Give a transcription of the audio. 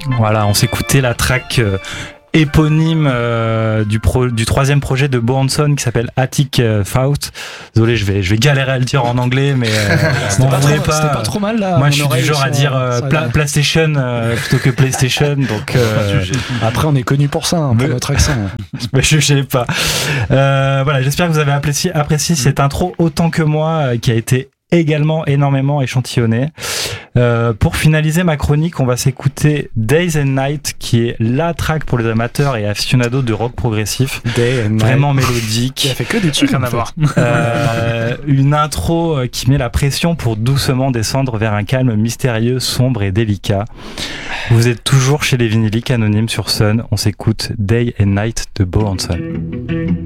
Voilà, on s'écoutait la track éponyme du troisième projet de Bo Hansson qui s'appelle Attic Faust. Désolé, je vais galérer à le dire en anglais, mais c'était pas trop mal là. Moi, je suis du genre à dire PlayStation plutôt que PlayStation, donc après on est connu pour ça, pour notre accent. Mais je sais pas. Voilà, j'espère que vous avez apprécié cette intro autant que moi, qui a été également énormément échantillonné. Pour finaliser ma chronique, on va s'écouter Days and Night, qui est la track pour les amateurs et aficionados de rock progressif, vraiment mélodique. Qui a fait que des trucs rien à voir. Une intro qui met la pression pour doucement descendre vers un calme mystérieux, sombre et délicat. Vous êtes toujours chez les Vinyliques Anonymes sur Sun. On s'écoute Day and Night de Bo Hansson.